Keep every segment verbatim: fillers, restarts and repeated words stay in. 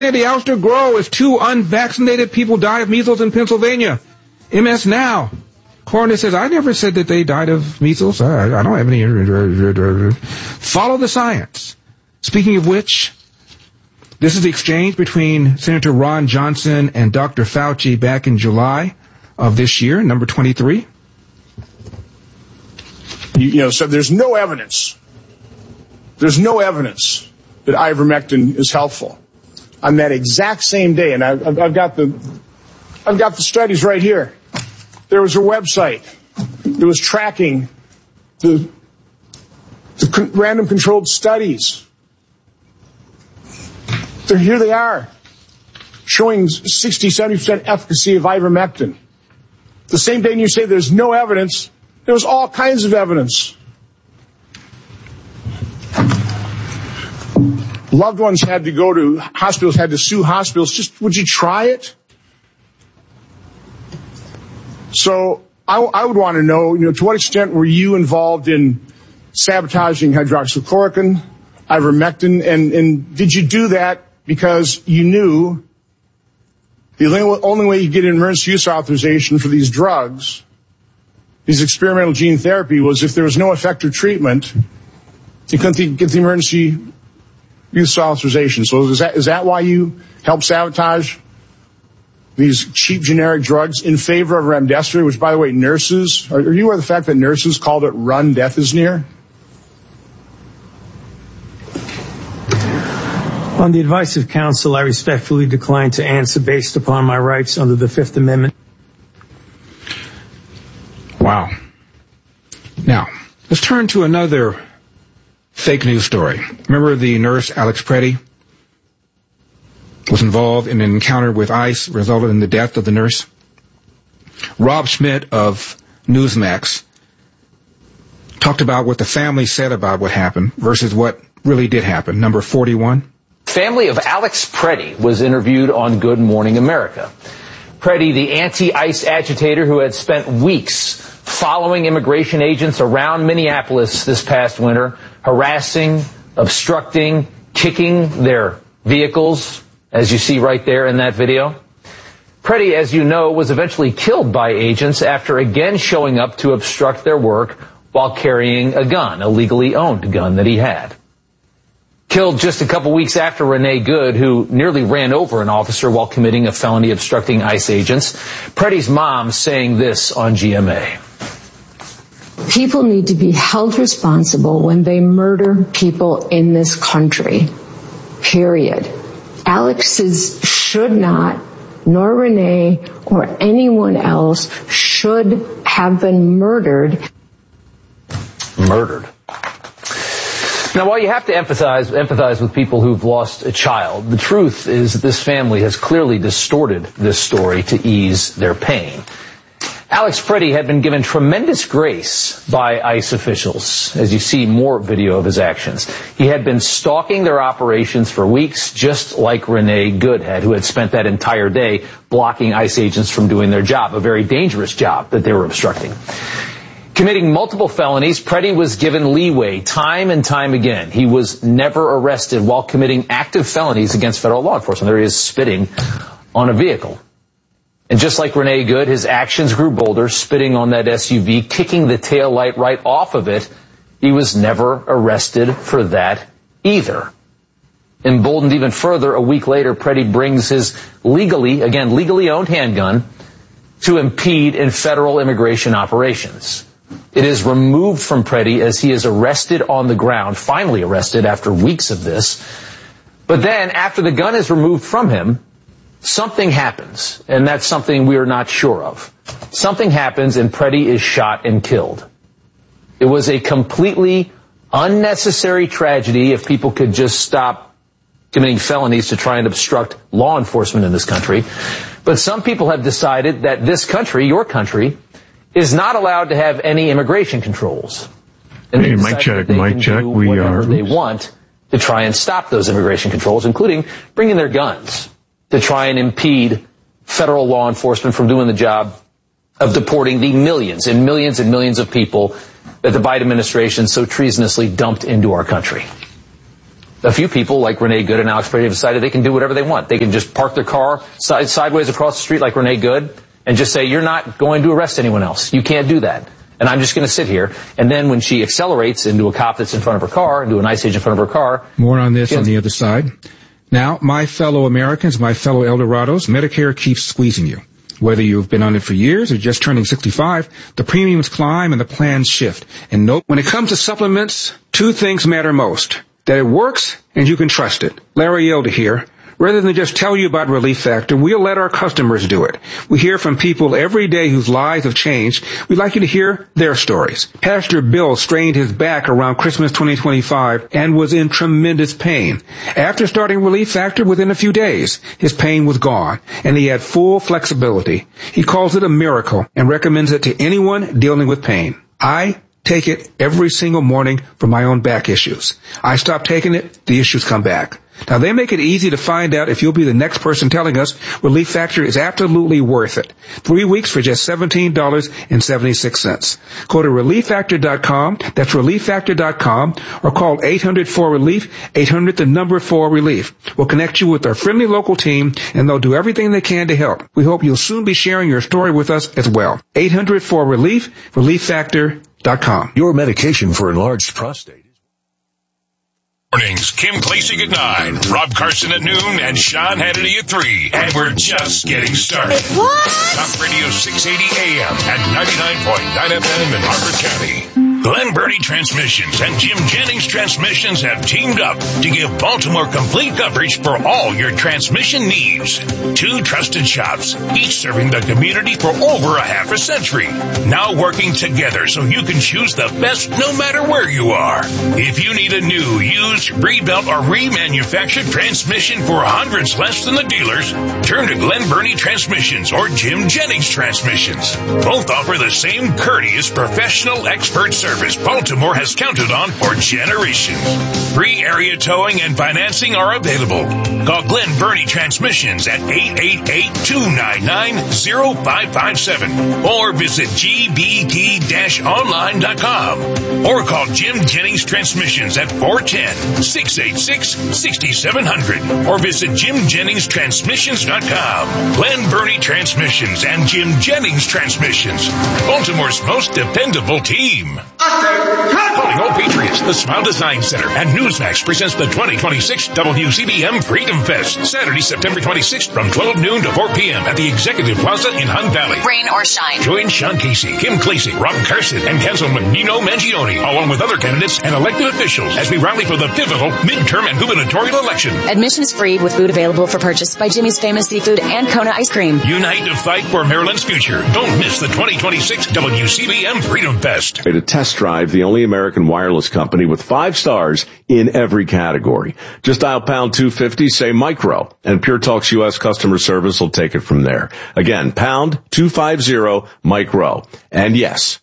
The ouster grow as two unvaccinated people die of measles in Pennsylvania. M S Now. Coroner says, I never said that they died of measles. I, I don't have any. Follow the science. Speaking of which, this is the exchange between Senator Ron Johnson and Doctor Fauci back in July of this year, number twenty-three. You, you know, so there's no evidence. There's no evidence that ivermectin is helpful. On that exact same day, and I've, I've got the, I've got the studies right here. There was a website that was tracking the, the con- random controlled studies. They're, here they are, showing sixty, seventy percent efficacy of ivermectin. The same day you say there's no evidence, there was all kinds of evidence. Loved ones had to go to hospitals, had to sue hospitals. Just, would you try it? So I, I would want to know, you know, to what extent were you involved in sabotaging hydroxychloroquine, ivermectin, and, and did you do that because you knew the only way you get an emergency use authorization for these drugs, these experimental gene therapy, was if there was no effective treatment, you couldn't get the emergency use authorization. So is that, is that why you help sabotage these cheap generic drugs in favor of remdesivir, which, by the way, nurses, are, are you aware of the fact that nurses called it run, death is near? On the advice of counsel, I respectfully decline to answer based upon my rights under the Fifth Amendment. Wow. Now, let's turn to another fake news story. Remember the nurse, Alex Preddy, was involved in an encounter with ICE, resulted in the death of the nurse? Rob Schmidt of Newsmax talked about what the family said about what happened versus what really did happen. Number forty-one. Family of Alex Preddy was interviewed on Good Morning America. Preddy, the anti-ICE agitator who had spent weeks following immigration agents around Minneapolis this past winter, harassing, obstructing, kicking their vehicles, as you see right there in that video. Preddy, as you know, was eventually killed by agents after again showing up to obstruct their work while carrying a gun, a legally owned gun that he had. Killed just a couple weeks after Renee Good, who nearly ran over an officer while committing a felony obstructing ICE agents. Preddy's mom saying this on G M A. People need to be held responsible when they murder people in this country, period. Alex's should not, nor Renee or anyone else should have been murdered. Murdered. Now, while you have to empathize, empathize with people who've lost a child, the truth is that this family has clearly distorted this story to ease their pain. Alex Preddy had been given tremendous grace by ICE officials, as you see more video of his actions. He had been stalking their operations for weeks, just like Renee Good had, who had spent that entire day blocking ICE agents from doing their job, a very dangerous job that they were obstructing. Committing multiple felonies, Preddy was given leeway time and time again. He was never arrested while committing active felonies against federal law enforcement. There he is spitting on a vehicle. And just like Renee Good, his actions grew bolder, spitting on that S U V, kicking the taillight right off of it. He was never arrested for that either. Emboldened even further, a week later, Preddy brings his legally, again, legally owned handgun to impede in federal immigration operations. It is removed from Preddy as he is arrested on the ground, finally arrested after weeks of this. But then, after the gun is removed from him, something happens, and that's something we are not sure of. Something happens, and Preddy is shot and killed. It was a completely unnecessary tragedy if people could just stop committing felonies to try and obstruct law enforcement in this country. But some people have decided that this country, your country, is not allowed to have any immigration controls. And hey, mic check, mic check. We are. They want to try and stop those immigration controls, including bringing their guns to try and impede federal law enforcement from doing the job of deporting the millions and millions and millions of people that the Biden administration so treasonously dumped into our country. a few people like Renee Good and Alex Brady have decided they can do whatever they want. They can just park their car side, sideways across the street like Renee Good and just say, you're not going to arrest anyone else. You can't do that. And I'm just going to sit here. And then when she accelerates into a cop that's in front of her car, into an ICE agent in front of her car. More on this on the other side. Now, my fellow Americans, my fellow Eldorados, Medicare keeps squeezing you. Whether you've been on it for years or just turning sixty-five, the premiums climb and the plans shift. And note, when it comes to supplements, two things matter most. That it works and you can trust it. Larry Elder here. Rather than just tell you about Relief Factor, we'll let our customers do it. We hear from people every day whose lives have changed. We'd like you to hear their stories. Pastor Bill strained his back around Christmas twenty twenty-five and was in tremendous pain. After starting Relief Factor, within a few days, his pain was gone, and he had full flexibility. He calls it a miracle and recommends it to anyone dealing with pain. I take it every single morning for my own back issues. I stop taking it, the issues come back. Now, they make it easy to find out if you'll be the next person telling us Relief Factor is absolutely worth it. Three weeks for just seventeen dollars and seventy-six cents. Go to relief factor dot com, that's relief factor dot com, or call eight hundred four relief, eight hundred the number four relief. We'll connect you with our friendly local team, and they'll do everything they can to help. We hope you'll soon be sharing your story with us as well. eight hundred four relief, relief factor dot com. Your medication for enlarged prostate. Mornings, Kim Klacik at nine, Rob Carson at noon, and Sean Hannity at three. And we're just getting started. What? Talk Radio six eighty A M and ninety-nine point nine F M in Harford County. Glen Burnie Transmissions and Jim Jennings Transmissions have teamed up to give Baltimore complete coverage for all your transmission needs. Two trusted shops, each serving the community for over a half a century. Now working together so you can choose the best no matter where you are. If you need a new, used, rebuilt, or remanufactured transmission for hundreds less than the dealers, turn to Glen Burnie Transmissions or Jim Jennings Transmissions. Both offer the same courteous, professional, expert service Baltimore has counted on for generations. Free area towing and financing are available. Call Glen Burnie Transmissions at eight eight eight, two nine nine, zero five five seven or visit G B T dash online dot com or call Jim Jennings Transmissions at four one zero, six eight six, six seven zero zero or visit Jim Jennings Transmissions dot com. Glen Burnie Transmissions and Jim Jennings Transmissions, Baltimore's most dependable team. Calling all Patriots, the Smile Design Center and Newsmax presents the twenty twenty-six W C B M Freedom Fest, Saturday, September twenty-sixth from twelve noon to four p.m. at the Executive Plaza in Hunt Valley. Rain or shine. Join Sean Casey, Kim Klacik, Rob Carson, and Councilman Nino Mangione, along with other candidates and elected officials as we rally for the pivotal midterm and gubernatorial election. Admission is free with food available for purchase by Jimmy's Famous Seafood and Kona Ice Cream. Unite to fight for Maryland's future. Don't miss the twenty twenty-six W C B M Freedom Fest. To test drive the only American wireless company with five stars in every category. Just dial pound two fifty, say micro, and Pure Talk's U S customer service will take it from there. Again, pound two fifty, micro. And yes,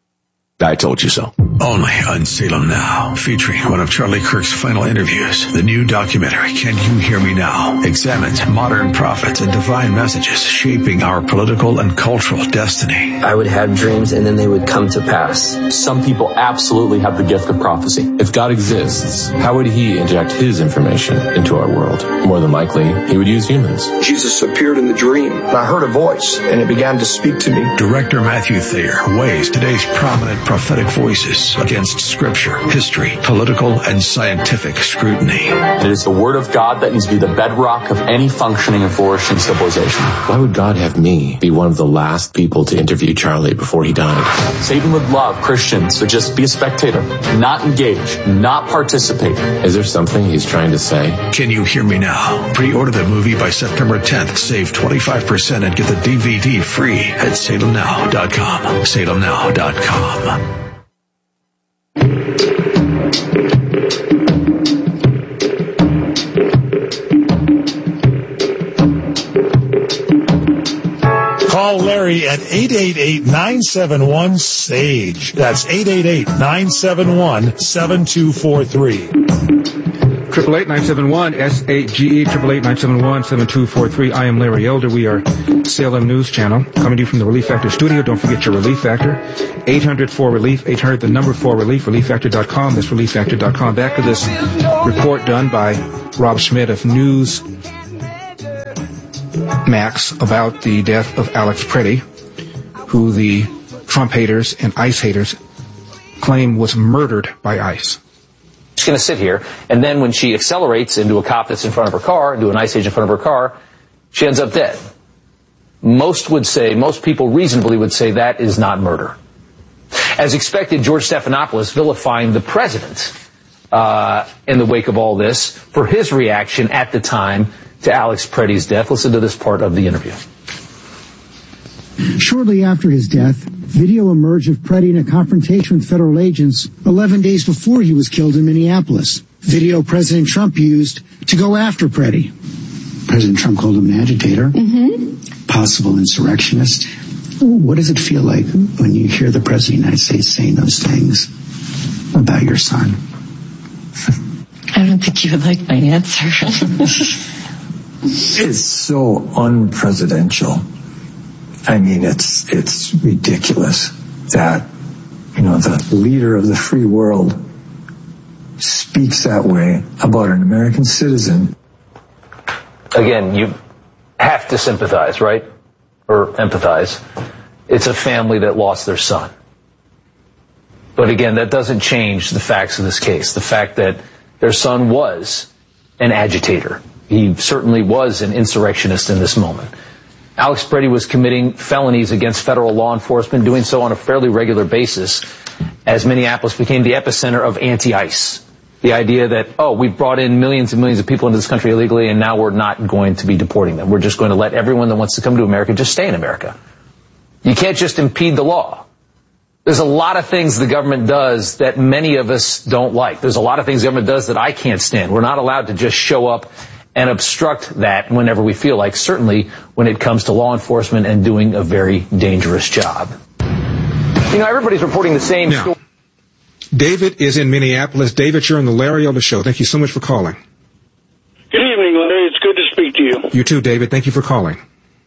I told you so. Only on Salem Now, featuring one of Charlie Kirk's final interviews. The new documentary, Can You Hear Me Now?, examines modern prophets and divine messages shaping our political and cultural destiny. I would have dreams and then they would come to pass. Some people absolutely have the gift of prophecy. If God exists, how would he inject his information into our world? More than likely, he would use humans. Jesus appeared in the dream, and I heard a voice, and it began to speak to me. Director Matthew Thayer weighs today's prominent prophetic voices against scripture, history, political, and scientific scrutiny. It is the word of God that needs to be the bedrock of any functioning and flourishing civilization. Why would God have me be one of the last people to interview Charlie before he died? Satan would love Christians to just be a spectator, not engage, not participate. Is there something he's trying to say? Can You Hear Me Now? Pre-order the movie by September tenth. Save twenty-five percent and get the D V D free at salem now dot com. salem now dot com. Call Larry at eight eight eight, nine seven one, SAGE. That's eight eight eight, nine seven one, seven two four three. Triple eight nine seven one S eight G E triple eight nine seven one seven two four three. I am Larry Elder. We are Salem News Channel coming to you from the Relief Factor studio. Don't forget your Relief Factor. eight hundred four relief. eight hundred the number four relief. relief factor dot com. That's relief factor dot com. Back to this report done by Rob Schmidt of News Max about the death of Alex Preddy, who the Trump haters and ICE haters claim was murdered by ICE. She's going to sit here, and then when she accelerates into a cop that's in front of her car, into an ICE agent in front of her car, she ends up dead. Most would say, most people reasonably would say that is not murder. As expected, George Stephanopoulos vilifying the president uh, in the wake of all this for his reaction at the time to Alex Preddy's death. Listen to this part of the interview. Shortly after his death, video emerged of Preddy in a confrontation with federal agents eleven days before he was killed in Minneapolis. Video President Trump used to go after Preddy. President Trump called him an agitator, mm-hmm. possible insurrectionist. What does it feel like when you hear the President of the United States saying those things about your son? I don't think you would like my answer. It's so unpresidential. I mean, it's it's ridiculous that, you know, the leader of the free world speaks that way about an American citizen. Again, you have to sympathize, right? Or empathize. It's a family that lost their son. But again, that doesn't change the facts of this case. The fact that their son was an agitator. He certainly was an insurrectionist in this moment. Alex Preddy was committing felonies against federal law enforcement, doing so on a fairly regular basis, as Minneapolis became the epicenter of anti-ICE. The idea that, oh, we've brought in millions and millions of people into this country illegally, and now we're not going to be deporting them. We're just going to let everyone that wants to come to America just stay in America. You can't just impede the law. There's a lot of things the government does that many of us don't like. There's a lot of things the government does that I can't stand. We're not allowed to just show up and obstruct that whenever we feel like, certainly when it comes to law enforcement and doing a very dangerous job. You know, everybody's reporting the same now, story. David is in Minneapolis. David, you're on the Larry Elder Show. Thank you so much for calling. Good evening, Larry. It's good to speak to you. You too, David. Thank you for calling.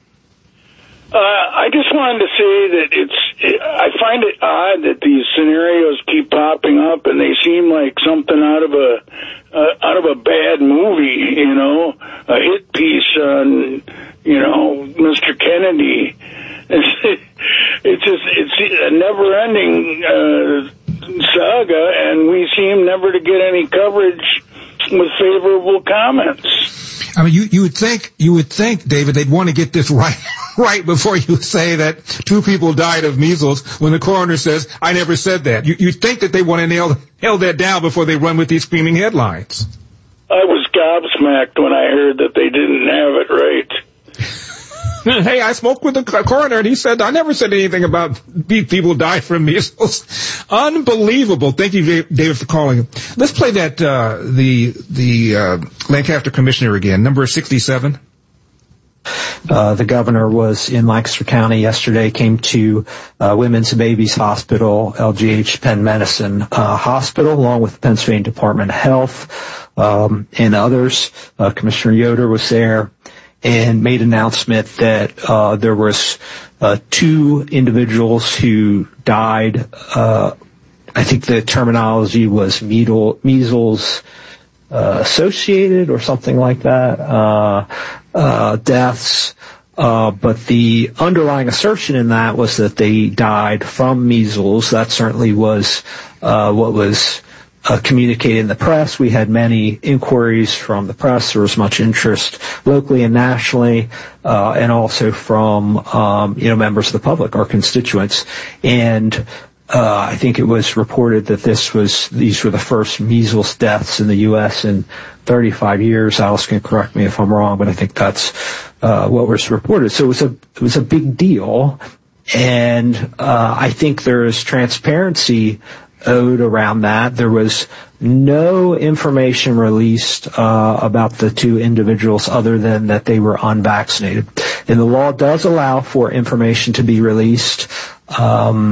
Uh, I just wanted to say that it's, I find it odd that these scenarios keep popping up and they seem like something out of a, uh, out of a bad movie, you know, a hit piece on, you know, Mister Kennedy. It's, it's just, it's a never ending, uh, saga, and we seem never to get any coverage with favorable comments. I mean, you, you would think, you would think, David, they'd want to get this right, right before you say that two people died of measles when the coroner says, I never said that. You, you'd think that they want to nail, nail that down before they run with these screaming headlines. I was gobsmacked when I heard that they didn't have it right. Hey, I spoke with the coroner, and he said, I never said anything about people died from measles. Unbelievable. Thank you, David, for calling. Let's play that, uh, the, the, uh, Lancaster commissioner again, number sixty-seven. Uh, the governor was in Lancaster County yesterday, came to uh, Women's and Babies Hospital, L G H Penn Medicine uh, Hospital, along with the Pennsylvania Department of Health um, and others. Uh, Commissioner Yoder was there and made an announcement that uh, there was uh, two individuals who died. Uh, I think the terminology was measles uh, associated or something like that, uh, uh, deaths. Uh, but the underlying assertion in that was that they died from measles. That certainly was uh, what was Uh, communicated in the press. We had many inquiries from the press. There was much interest locally and nationally, uh, and also from, um, you know, members of the public, our constituents. And, uh, I think it was reported that this was, these were the first measles deaths in the U S in thirty-five years. Alice can correct me if I'm wrong, but I think that's, uh, what was reported. So it was a, it was a big deal. And, uh, I think there is transparency owed around that. There was no information released uh, about the two individuals other than that they were unvaccinated. And the law does allow for information to be released um,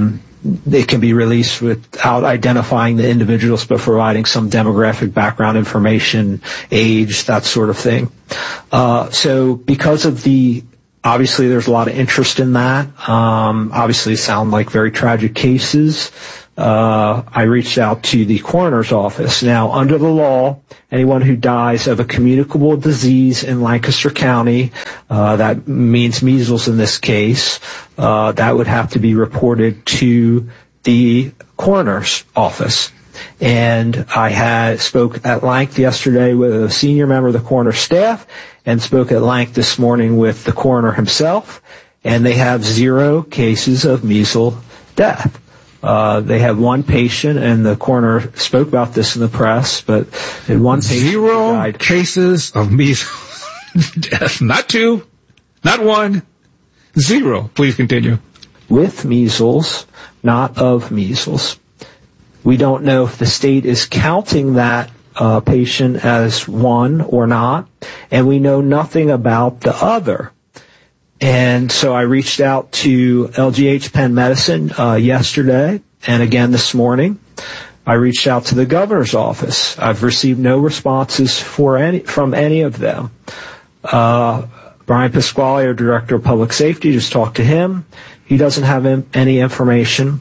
it can be released without identifying the individuals, but providing some demographic background information, age, that sort of thing. Uh, so because of the, obviously there's a lot of interest in that. Um, obviously sound like very tragic cases. Uh, I reached out to the coroner's office. Now, under the law, anyone who dies of a communicable disease in Lancaster County, uh, that means measles in this case, uh, that would have to be reported to the coroner's office. And I had spoke at length yesterday with a senior member of the coroner's staff and spoke at length this morning with the coroner himself, and they have zero cases of measles death. Uh, they have one patient, and the coroner spoke about this in the press, but in one patient Zero died. cases of measles death. Not two, not one, zero. Please continue. With measles, not of measles. We don't know if the state is counting that uh, patient as one or not, and we know nothing about the other. And so I reached out to L G H Penn Medicine uh, yesterday and again this morning. I reached out to the governor's office. I've received no responses for any from any of them. Uh, Brian Pasquale, our director of public safety, just talked to him. He doesn't have in, any information.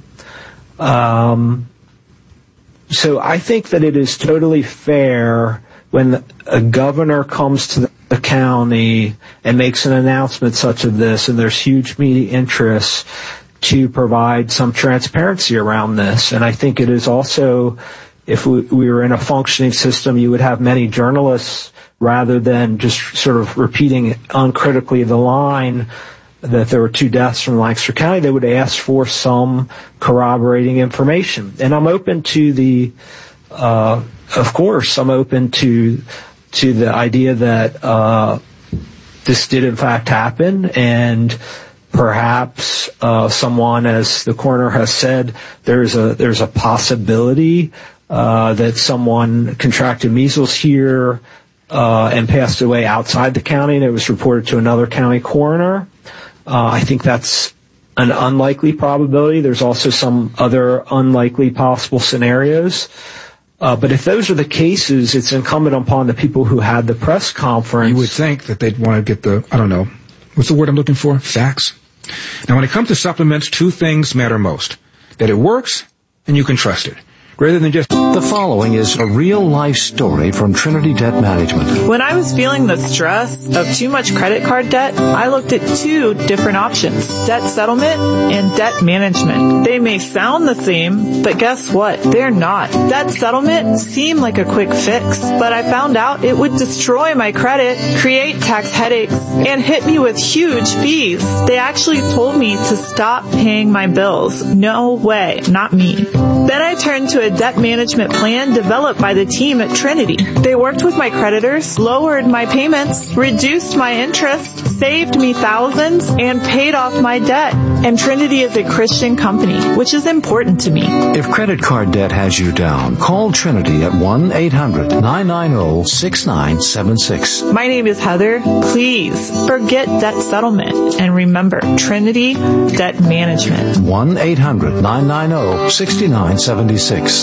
Um, so I think that it is totally fair when a governor comes to the the county and makes an announcement such as this, and there's huge media interest, to provide some transparency around this. And I think it is also, if we, we were in a functioning system, you would have many journalists, rather than just sort of repeating uncritically the line that there were two deaths from Lancaster County, they would ask for some corroborating information. And I'm open to the, uh, of course, I'm open to to the idea that uh this did in fact happen, and perhaps uh someone, as the coroner has said, there's a there's a possibility uh that someone contracted measles here uh and passed away outside the county, and it was reported to another county coroner. Uh I think that's an unlikely probability. There's also some other unlikely possible scenarios. Uh, but if those are the cases, it's incumbent upon the people who had the press conference. You would think that they'd want to get the, I don't know, what's the word I'm looking for? Facts. Now, when it comes to supplements, two things matter most. That it works and you can trust it. Rather than just... The following is a real-life story from Trinity Debt Management. When I was feeling the stress of too much credit card debt, I looked at two different options: debt settlement and debt management. They may sound the same, but guess what? They're not. Debt settlement seemed like a quick fix, but I found out it would destroy my credit, create tax headaches, and hit me with huge fees. They actually told me to stop paying my bills. No way, not me. Then I turned to a debt management plan developed by the team at Trinity. They worked with my creditors, lowered my payments, reduced my interest, saved me thousands, and paid off my debt. And Trinity is a Christian company, which is important to me. If credit card debt has you down, call Trinity at one eight hundred nine nine zero six nine seven six. My name is Heather. Please forget debt settlement and remember Trinity Debt Management. one eight hundred nine nine zero six nine seven six.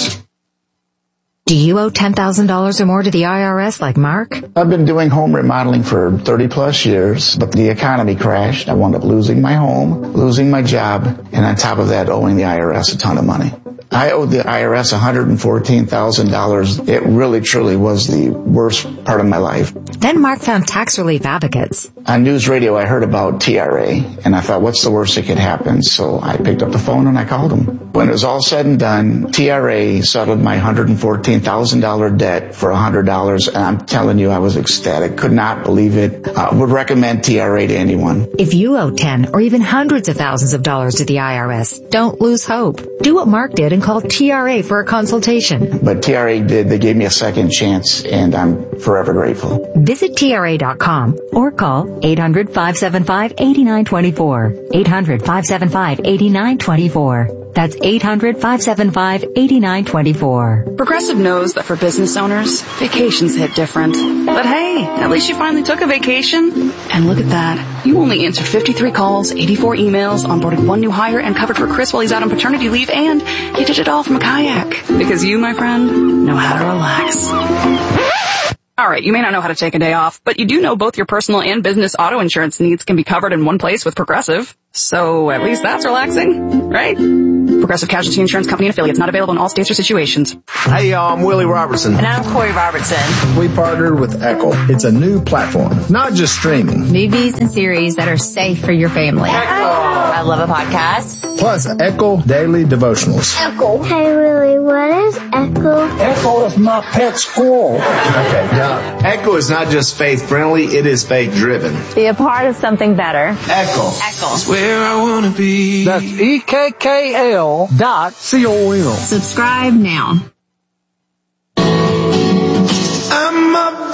Do you owe ten thousand dollars or more to the I R S like Mark? I've been doing home remodeling for thirty plus years, but the economy crashed. I wound up losing my home, losing my job, and on top of that, owing the I R S a ton of money. I owed the I R S one hundred fourteen thousand dollars. It really, truly was the worst part of my life. Then Mark found Tax Relief Advocates. On news radio, I heard about T R A, and I thought, what's the worst that could happen? So I picked up the phone and I called them. When it was all said and done, T R A settled my one hundred fourteen thousand dollars debt for one hundred dollars, and I'm telling you, I was ecstatic. Could not believe it. I would recommend T R A to anyone. If you owe ten or even hundreds of thousands of dollars to the I R S, don't lose hope. Do what Mark did and call T R A for a consultation. But T R A did. They gave me a second chance, and I'm forever grateful. Visit T R A dot com or call eight hundred five seven five eight nine two four. eight hundred five seven five eight nine two four. That's eight hundred, five seven five, eight nine two four. Progressive knows that for business owners, vacations hit different. But hey, at least you finally took a vacation. And look at that. You only answered fifty-three calls, eighty-four emails, onboarded one new hire, and covered for Chris while he's out on paternity leave, and you did it all from a kayak. Because you, my friend, know how to relax. Alright, you may not know how to take a day off, but you do know both your personal and business auto insurance needs can be covered in one place with Progressive. So at least that's relaxing, right? Progressive Casualty Insurance Company and affiliates, not available in all states or situations. Hey y'all, I'm Willie Robertson. And I'm Corey Robertson. We partnered with Echo. It's a new platform, not just streaming. Movies and series that are safe for your family. Echo! I love a podcast. Plus Echo Daily Devotionals. Echo. Hey Willie, what is Echo? Echo is my pet squirrel. Okay, now, Echo is not just faith friendly, it is faith driven. Be a part of something better. Echo. Echo. It's where I want to be. That's E K K L dot C O M. Subscribe now. I'm a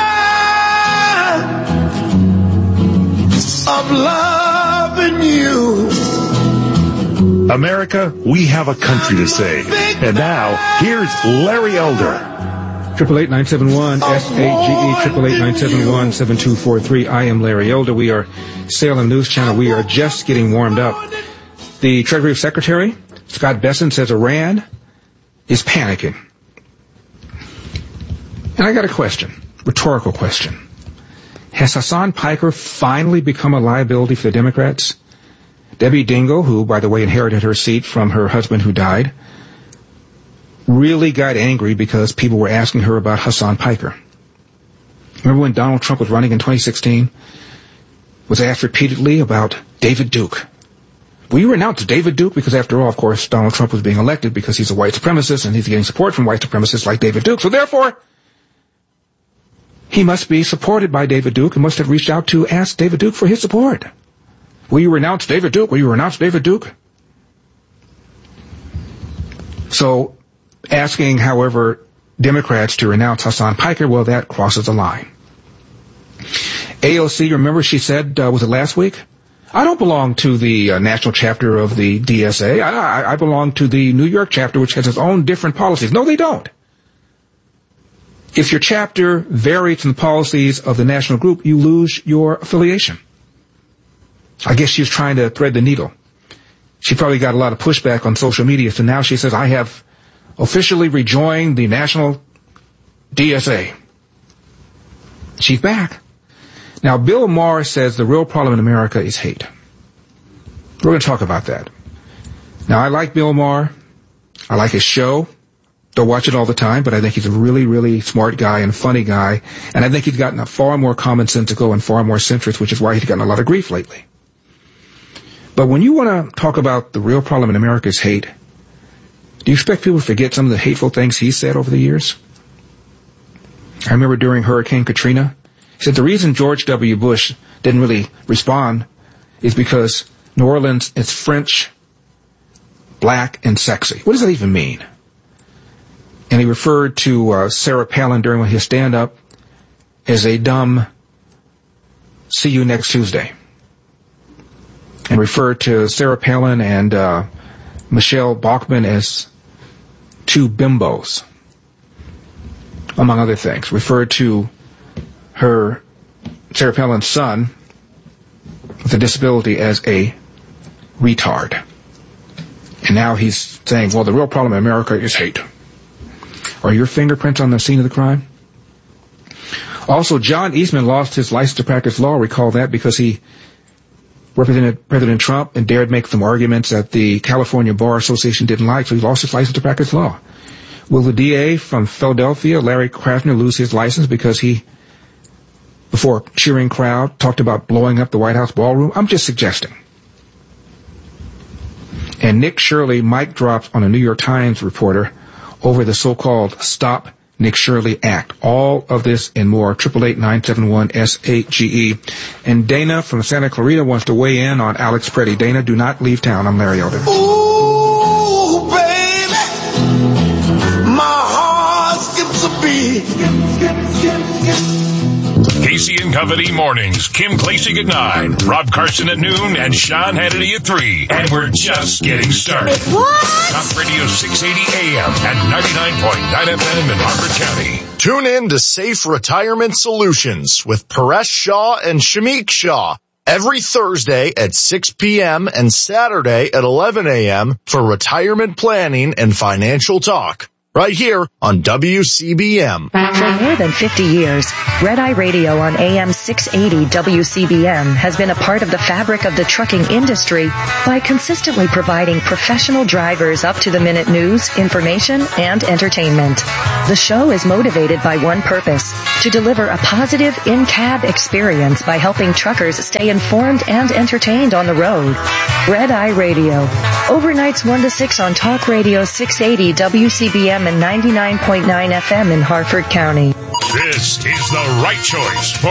victim of loving you. America, we have a country to save. And now, here's Larry Elder. Triple eight nine seven one S A G E triple eight nine seven one seven two four three. I am Larry Elder. We are Salem News Channel. We are just getting warmed up. The Treasury Secretary Scott Bessent says Iran is panicking. And I got a question, rhetorical question. Has Hassan Piker finally become a liability for the Democrats? Debbie Dingell, who, by the way, inherited her seat from her husband who died, really got angry because people were asking her about Hassan Piker. Remember when Donald Trump was running in twenty sixteen? Was asked repeatedly about David Duke. Will you renounce David Duke? Because after all, of course, Donald Trump was being elected because he's a white supremacist and he's getting support from white supremacists like David Duke. So therefore, he must be supported by David Duke and must have reached out to ask David Duke for his support. Will you renounce David Duke? Will you renounce David Duke? So, asking, however, Democrats to renounce Hassan Piker, well, that crosses the line. A O C, remember she said, uh, was it last week? I don't belong to the uh, national chapter of the D S A. I, I, I belong to the New York chapter, which has its own different policies. No, they don't. If your chapter varies from the policies of the national group, you lose your affiliation. I guess she was trying to thread the needle. She probably got a lot of pushback on social media, so now she says, I have officially rejoined the national D S A. She's back. Now, Bill Maher says the real problem in America is hate. We're going to talk about that. Now, I like Bill Maher. I like his show. Don't watch it all the time, but I think he's a really, really smart guy and funny guy. And I think he's gotten a far more commonsensical and far more centrist, which is why he's gotten a lot of grief lately. But when you want to talk about the real problem in America is hate, do you expect people to forget some of the hateful things he said over the years? I remember during Hurricane Katrina, he said the reason George W. Bush didn't really respond is because New Orleans is French, black, and sexy. What does that even mean? And he referred to uh, Sarah Palin during his stand-up as a dumb see you next Tuesday. And referred to Sarah Palin and uh, Michelle Bachmann as two bimbos, among other things. Referred to her, Sarah Palin's son, with a disability as a retard. And now he's saying, well, the real problem in America is hate. Are your fingerprints on the scene of the crime? Also, John Eastman lost his license to practice law. Recall that because he represented President Trump and dared make some arguments that the California Bar Association didn't like, so he lost his license to practice law. Will the D A from Philadelphia, Larry Kraftner, lose his license because he, before a cheering crowd, talked about blowing up the White House ballroom? I'm just suggesting. And Nick Shirley mic drops on a New York Times reporter over the so-called Stop Nick Shirley Act. All of this and more. Triple eight nine seven one S eight G E. And Dana from Santa Clarita wants to weigh in on Alex Preddy. Dana, do not leave town. I'm Larry Elder. Ooh, baby, my heart skips a beat. Casey and McCovity mornings. Kim Klacik at nine, Rob Carson at noon, and Sean Hannity at three. And we're just getting started. What? Talk Radio six eighty A M and ninety-nine point nine F M in Harford County. Tune in to Safe Retirement Solutions with Paresh Shah and Shamik Shah every Thursday at six p.m. and Saturday at eleven a.m. for retirement planning and financial talk. Right here on W C B M. For more than fifty years, Red Eye Radio on A M six eighty W C B M has been a part of the fabric of the trucking industry by consistently providing professional drivers up-to-the-minute news, information, and entertainment. The show is motivated by one purpose, to deliver a positive in-cab experience by helping truckers stay informed and entertained on the road. Red Eye Radio. Overnights one to six on Talk Radio six eighty W C B M and ninety-nine point nine F M in Harford County. This is the right choice for